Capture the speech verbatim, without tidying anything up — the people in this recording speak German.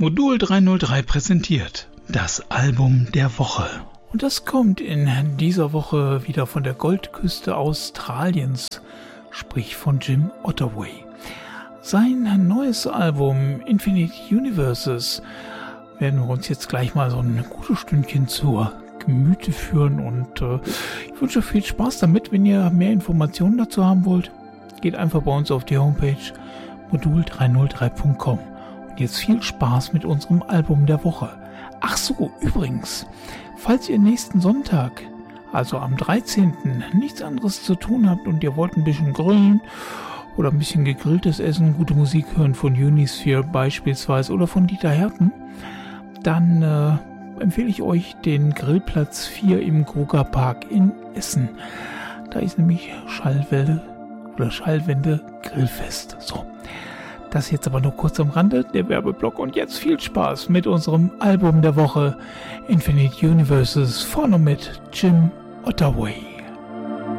Modul dreihundertdrei präsentiert das Album der Woche. Und das kommt in dieser Woche wieder von der Goldküste Australiens, sprich von Jim Ottaway. Sein neues Album Infinite Universes werden wir uns jetzt gleich mal so ein gutes Stündchen zur Gemüte führen und äh, ich wünsche viel Spaß damit. Wenn ihr mehr Informationen dazu haben wollt, geht einfach bei uns auf die Homepage modul dreihundertdrei punkt com. Und jetzt viel Spaß mit unserem Album der Woche. Ach so, übrigens, falls ihr nächsten Sonntag, also am dreizehnten nichts anderes zu tun habt und ihr wollt ein bisschen grillen oder ein bisschen gegrilltes Essen, gute Musik hören von Unisphere beispielsweise oder von Dieter Herten, dann äh, empfehle ich euch den Grillplatz vier im Kruger Park in Essen. Da ist nämlich Schallwelle oder Schallwände Grillfest. So, das jetzt aber nur kurz am Rande, der Werbeblock. Und jetzt viel Spaß mit unserem Album der Woche Infinite Universes, vorne mit Jim Ottaway.